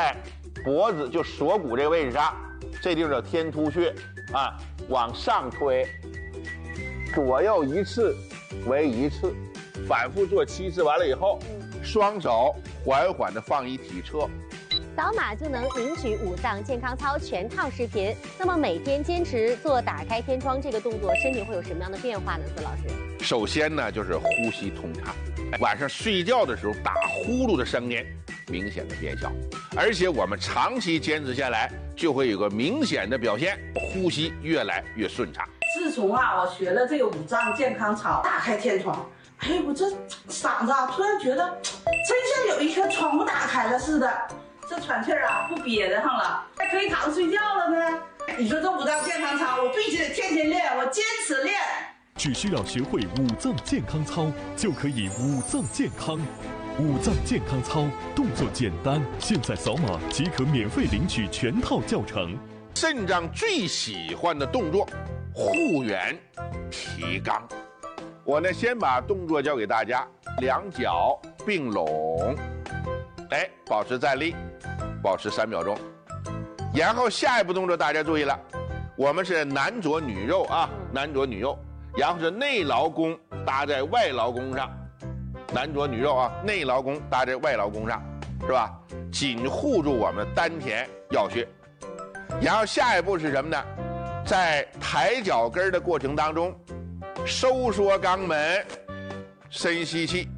在脖子就锁骨这个位置上，这地方叫天突穴啊，往上推，左右一次为一次，反复做7次，完了以后，双手缓缓地放一体侧。 扫码就能领取五脏健康操全套视频。那么每天坚持做打开天窗这个动作，身体会有什么样的变化呢？孙老师， 首先呢，就是呼吸通畅，晚上睡觉的时候打呼噜的声音明显的变小，而且我们长期坚持下来，就会有个明显的表现，呼吸越来越顺畅。 自从我学了这个五脏健康操，打开天窗，哎，我这嗓子突然觉得真像有一颗窗户打开了似的。这喘气不憋得上了，还可以躺着睡觉了呢。你说这五脏健康操，我必须得天天练，我坚持练。 只需要学会五脏健康操，就可以五脏健康。五脏健康操动作简单，现在扫码即可免费领取全套教程。 肾脏最喜欢的动作，护圆提肛。我呢，先把动作教给大家，两脚并拢，哎，保持站立，保持3秒钟。然后下一步动作大家注意了，我们是男左女右啊，男左女右，然后是内劳宫搭在外劳宫上，男左女右啊，内劳宫搭在外劳宫上，是吧？紧护住我们的丹田要穴。然后下一步是什么呢？在抬脚跟的过程当中，收缩肛门，深吸气，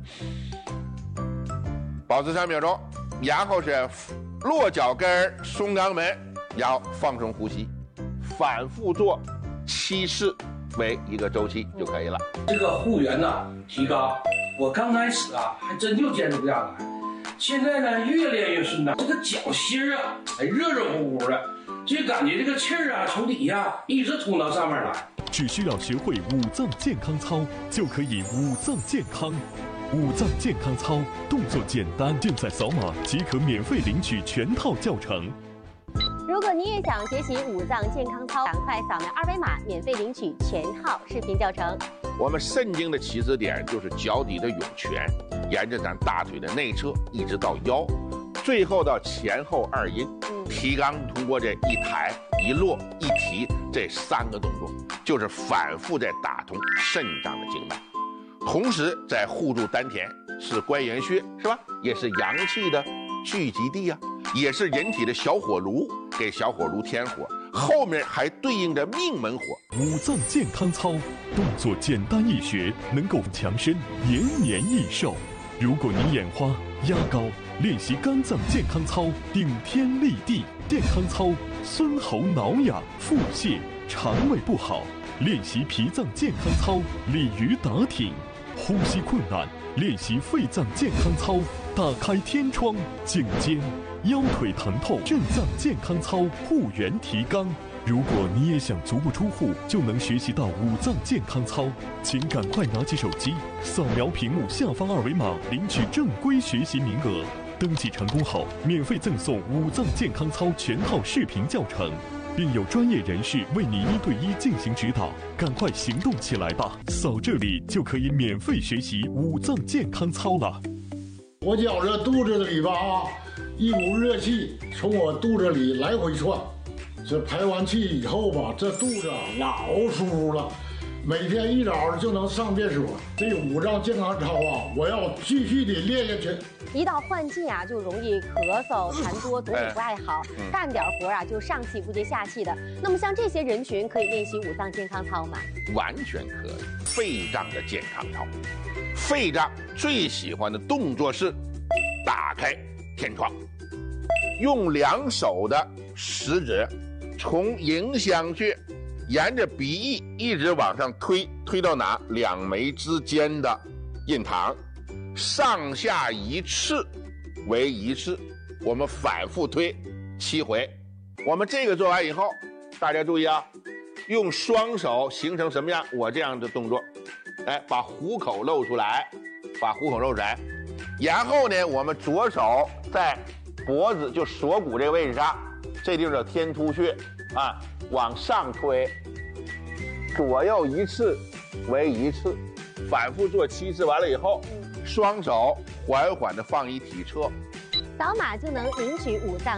保持3秒钟，然后是落脚跟松肛门，然后放松呼吸，反复做7次为一个周期就可以了。 这个护圆提肛，我刚开始还真就坚持不下来，现在呢越练越顺畅，这个脚心热热乎乎的，就感觉这个气从底下一直通到上面来。 只需要学会五脏健康操，就可以五脏健康。五脏健康操动作简单，现在扫码即可免费领取全套教程。 如果你也想学习五脏健康操，赶快扫描2维码，免费领取全套视频教程。 我们肾经的起始点就是脚底的涌泉，沿着咱大腿的内侧一直到腰，最后到前后2阴。提肛通过这一抬一落一提这3个动作，就是反复在打通肾脏的经脉，同时在护住丹田，是关元穴是吧？也是阳气的聚集地啊，也是人体的小火炉，给小火炉添火，后面还对应着命门火。 五脏健康操动作简单易学，能够强身延年益寿。如果你眼花压高，练习肝脏健康操顶天立地；健康操孙喉挠痒、腹泻、肠胃不好，练习脾脏健康操鲤鱼打挺；呼吸困难，练习肺脏健康操打开天窗；颈肩、腰腿疼痛，肾脏健康操护圆提肛。如果你也想足不出户就能学习到五脏健康操，请赶快拿起手机扫描屏幕下方2维码，领取正规学习名额。登记成功后，免费赠送五脏健康操全套视频教程，并有专业人士为你1对1进行指导。赶快行动起来吧！扫这里就可以免费学习五脏健康操了。 我觉着肚子里吧一股热气从我肚子里来回窜，这排完气以后吧，这肚子老舒服了。每天一早就能上便所，这五脏健康操我要继续的练下去。 一到换季就容易咳嗽、痰多，总体不爱好，干点活就上气不接下气的。那么像这些人群可以练习五脏健康操吗？ 完全可以。肺脏的健康操，肺脏最喜欢的动作是打开天窗，用2手的食指从迎香穴沿着鼻翼一直往上推到哪？2眉之间的印堂，上下1次为1次，我们反复推7回。我们这个做完以后，大家注意用双手形成什么样？我这样的动作，把虎口露出来，然后呢，我们左手在脖子就锁骨这个位置上，这地方叫天突穴啊，往上推，左右1次为1次，反复做7次，完了以后，双手缓缓地放一体侧， 扫码就能领取五脏